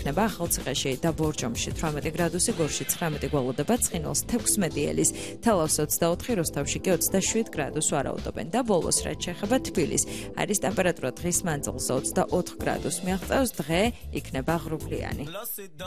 იქნება ახალციხეში და ბორჯომში 18 გრადუსი, გორში 19 გვალოდება, ცხინვალს 16 ელის, თელავს 24, როსტოვში კი 27 გრადუსს ვარაუდობენ და ბოლოს რაც შეეხება თბილისს, არის ტემპერატურა დღის მანძილზე 24 გრადუსს მიაღწევს, დღე იქნება ღრუბლიანი.